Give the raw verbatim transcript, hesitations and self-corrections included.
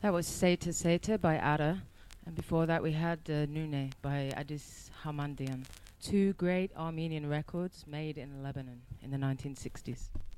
That was Seta Seta by Ada, and before that we had uh, Nune by Addis Hamandian. Two great Armenian records made in Lebanon in the nineteen sixties.